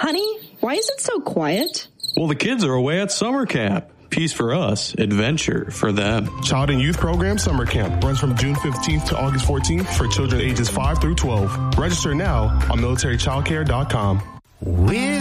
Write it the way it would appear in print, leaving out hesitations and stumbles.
Honey, why is it so quiet? Well, the kids are away at summer camp. Peace for us, adventure for them. Child and Youth Program Summer Camp runs from June 15th to August 14th for children ages 5 through 12. Register now on militarychildcare.com.